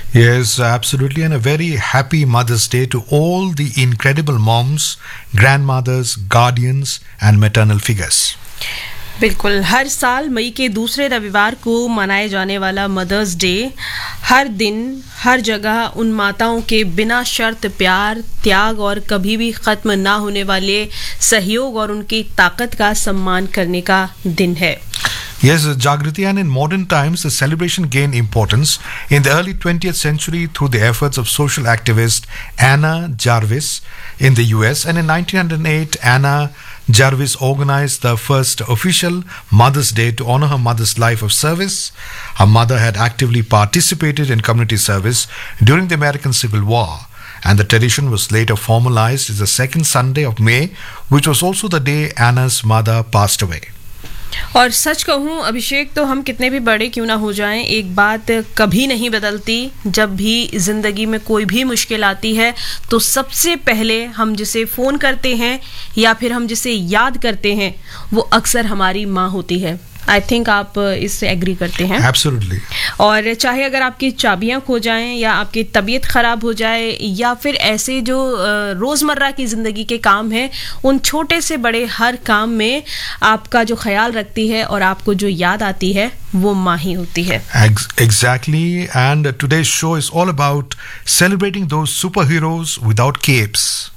Yes, absolutely, and a very happy Mother's Day to all the incredible moms, grandmothers, guardians, and maternal figures. बिल्कुल, हर साल मई के दूसरे रविवार को मनाए जाने वाला मदर्स डे हर दिन हर जगह उन माताओं के बिना शर्त प्यार, त्याग और कभी भी खत्म ना होने वाले सहयोग और उनकी ताकत का सम्मान करने का दिन है. Yes, Jagriti, and in modern times, the celebration gained importance in the early 20th century through the efforts of social activist Anna Jarvis in the US. And in 1908, Anna Jarvis organized the first official Mother's Day to honor her mother's life of service. Her mother had actively participated in community service during the American Civil War. And the tradition was later formalized as the second Sunday of May, which was also the day Anna's mother passed away. और सच कहूं अभिषेक, तो हम कितने भी बड़े क्यों ना हो जाएं, एक बात कभी नहीं बदलती. जब भी जिंदगी में कोई भी मुश्किल आती है तो सबसे पहले हम जिसे फोन करते हैं या फिर हम जिसे याद करते हैं वो अक्सर हमारी माँ होती है. आई थिंक आप इससे एग्री करते हैं. Absolutely. और चाहे अगर आपकी चाबियां खो जाएं या आपकी तबीयत खराब हो जाए या फिर ऐसे जो रोजमर्रा की जिंदगी के काम हैं, उन छोटे से बड़े हर काम में आपका जो ख्याल रखती है और आपको जो याद आती है वो माँ ही होती है. Exactly, and today's show is all about celebrating those superheroes without capes.